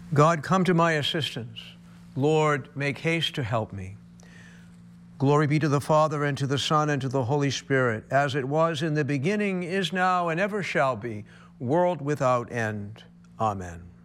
God, come to my assistance. Lord, make haste to help me. Glory be to the Father, and to the Son, and to the Holy Spirit, as it was in the beginning, is now, and ever shall be, world without end. Amen.